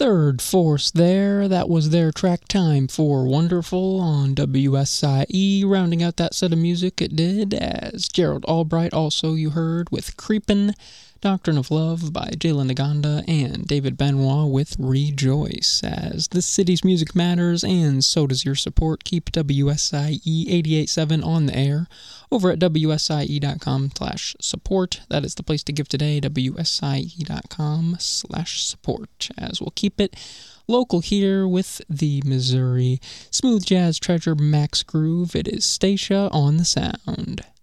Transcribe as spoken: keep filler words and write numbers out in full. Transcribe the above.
Third Force there. That was their track Time for Wonderful on W S I E. Rounding out that set of music it did as Gerald Albright also you heard with Creepin', Doctrine of Love by Jalen Naganda, and David Benoit with Rejoice. As this city's music matters, and so does your support, keep W S I E eighty-eight point seven on the air over at W S I E dot com slash support. That is the place to give today, W S I E dot com slash support. As we'll keep it local here with the Missouri smooth jazz treasure Max Groove. It is Stacia on the Sound.